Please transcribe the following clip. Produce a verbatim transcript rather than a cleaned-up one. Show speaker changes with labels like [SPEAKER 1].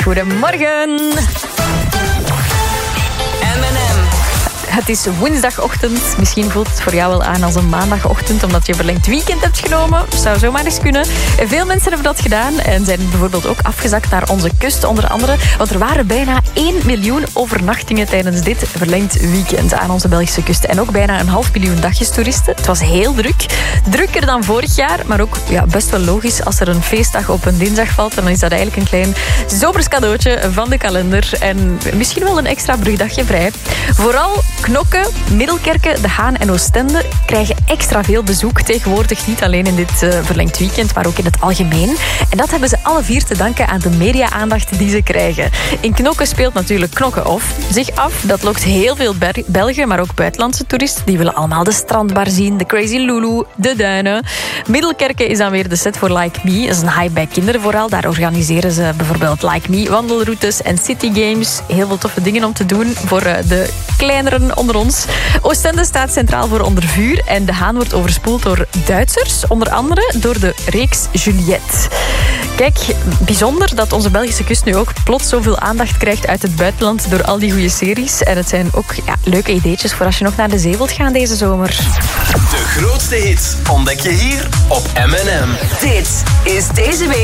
[SPEAKER 1] Goedemorgen.
[SPEAKER 2] M en M.
[SPEAKER 1] Het is woensdagochtend. Misschien voelt het voor jou wel aan als een maandagochtend, omdat je verlengd weekend hebt genomen. Zou zomaar eens kunnen. Veel mensen hebben dat gedaan en zijn bijvoorbeeld ook afgezakt naar onze kust, onder andere. Want er waren bijna één miljoen overnachtingen tijdens dit verlengd weekend aan onze Belgische kust. En ook bijna een half miljoen dagjestoeristen. Het was heel druk. Drukker dan vorig jaar, maar ook ja, best wel logisch. Als er een feestdag op een dinsdag valt, dan is dat eigenlijk een klein zomers cadeautje van de kalender. En misschien wel een extra brugdagje vrij. Vooral Knokke, Middelkerke, De Haan en Oostende krijgen extra veel bezoek tegenwoordig. Niet alleen in dit uh, verlengd weekend, maar ook in het algemeen. En dat hebben ze alle vier te danken aan de media-aandacht die ze krijgen. In Knokke speelt natuurlijk Knokke Off zich af. Dat lokt heel veel Ber- Belgen, maar ook buitenlandse toeristen. Die willen allemaal de strandbar zien, de Crazy Lulu, de duinen. Middelkerke is dan weer de set voor Like Me. Dat is een hype bij kinderen vooral. Daar organiseren ze bijvoorbeeld Like Me wandelroutes en city games. Heel veel toffe dingen om te doen voor uh, de kleineren onder ons. Oostende staat centraal voor onder vuur en De Haan wordt overspoeld door Duitsers, onder andere door de reeks Juliette. Kijk, bijzonder dat onze Belgische kust nu ook plots zoveel aandacht krijgt uit het buitenland door al die goede series. En het zijn ook ja, leuke ideetjes voor als je nog naar de zee wilt gaan deze zomer.
[SPEAKER 3] De grootste hits ontdek je hier op M en M.
[SPEAKER 2] Dit is deze week